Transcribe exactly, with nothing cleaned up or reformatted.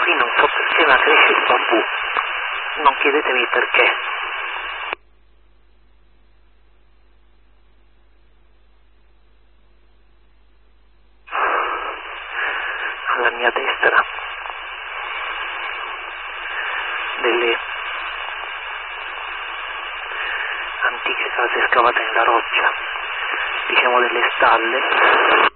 qui non so perché ma cresce il bambù, non chiedetemi perché. Alla mia destra delle antiche case scavate nella roccia, diciamo delle stalle.